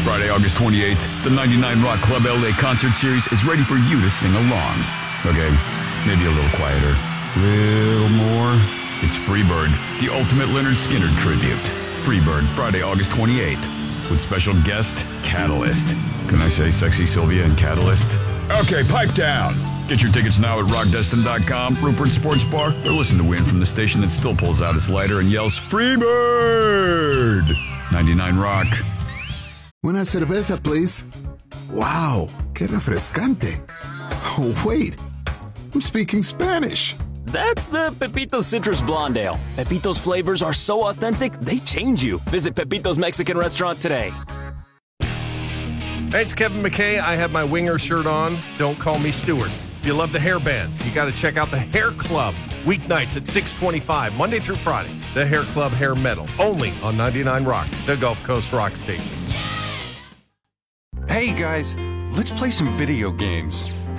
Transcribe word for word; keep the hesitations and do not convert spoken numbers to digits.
Friday, August twenty-eighth, the ninety-nine Rock Club L A Concert Series is ready for you to sing along. Okay, maybe a little quieter. Little more. It's Freebird, the ultimate Leonard Skinner tribute. Freebird, Friday, August twenty-eighth, with special guest, Catalyst. Can I say Sexy Sylvia and Catalyst? Okay, pipe down. Get your tickets now at rock destin dot com, Rupert Sports Bar, or listen to Win from the station that still pulls out its lighter and yells, Freebird! ninety-nine Rock. Una cerveza, please. Wow, qué refrescante. Oh, wait. I'm speaking Spanish. That's the Pepito's Citrus Blonde Ale. Pepito's flavors are so authentic, they change you. Visit Pepito's Mexican Restaurant today. Hey, it's Kevin McKay. I have my Winger shirt on. Don't call me Stewart. If you love the hair bands, you got to check out the Hair Club. Weeknights at six twenty-five, Monday through Friday. The Hair Club Hair Metal, only on ninety-nine Rock, the Gulf Coast Rock Station. Hey guys, let's play some video games.